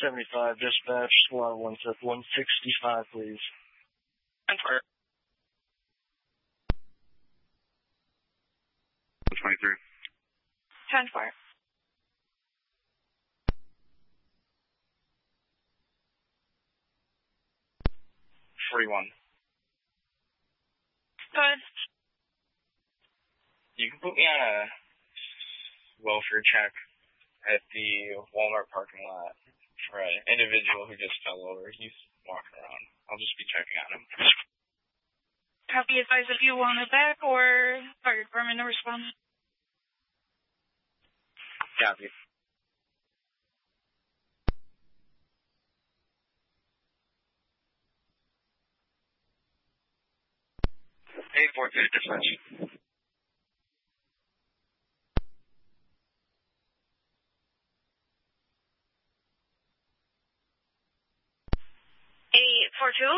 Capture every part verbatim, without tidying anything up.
seventy-five, dispatch, squad one sixty-five, please. ten four. twenty-three. ten four. forty-one. Good. You can put me on a welfare check at the Walmart parking lot for an individual who just fell over. He's walking around. I'll just be checking on him. Copy advise if you want it back or fire department to respond. Copy. eight four two dispatch. eight four two?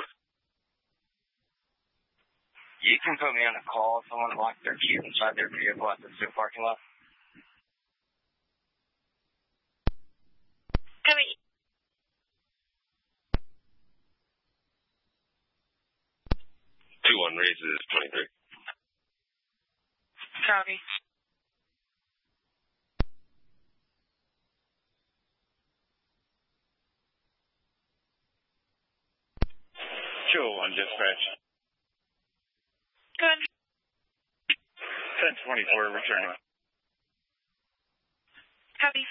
You can put me on a call if someone locked their keys inside their vehicle at the zoo parking lot. Copy. two one raises twenty-three. Copy. two oh one dispatch. Good. ten twenty-four returning. Copy.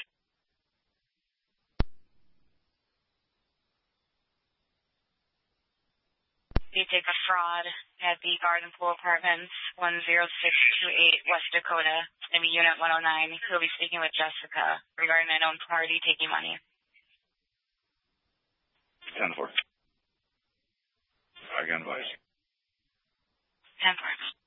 You take a fraud at the Garden Pool Apartments, one zero six two eight West Dakota, maybe Unit one oh nine. He'll be speaking with Jessica regarding an unknown party taking money. ten four. I can advise. ten four.